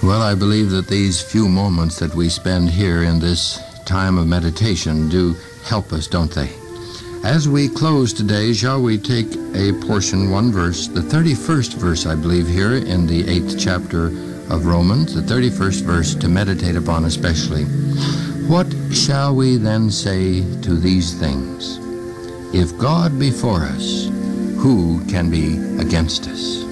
Well, I believe that these few moments that we spend here in this time of meditation do help us, don't they? As we close today, shall we take a portion, one verse, the 31st verse, I believe, here in the 8th chapter of Romans, the 31st verse, to meditate upon especially. What shall we then say to these things? If God be for us, who can be against us?